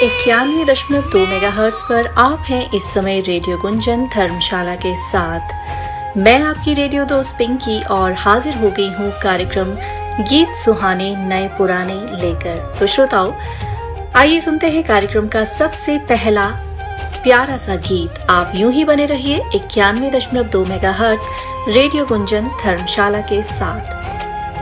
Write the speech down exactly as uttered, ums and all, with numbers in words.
इक्यानवे दशमलव दो मेगाहर्ट्ज पर आप हैं इस समय रेडियो गुंजन धर्मशाला के साथ। मैं आपकी रेडियो दोस्त पिंकी और हाजिर हो गई हूँ कार्यक्रम गीत सुहाने नए पुराने लेकर। तो श्रोताओं, आइए सुनते हैं कार्यक्रम का सबसे पहला प्यारा सा गीत। आप यूं ही बने रहिए इक्यानवे दशमलव दो मेगाहर्ट्ज रेडियो गुंजन धर्मशाला के साथ।